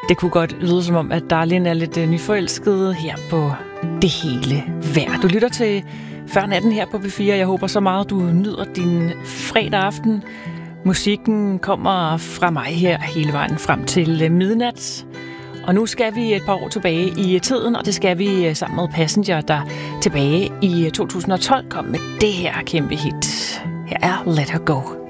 Det kunne godt lyde som om, at Darlin er lidt nyforelsket her på Det Hele Værd. Du lytter til Før Natten her på P4. Jeg håber så meget, du nyder din fredag aften. Musikken kommer fra mig her hele vejen frem til midnat. Og nu skal vi et par år tilbage i tiden, og det skal vi sammen med Passenger, der tilbage i 2012 kom med det her kæmpe hit. Her er Let Her Go.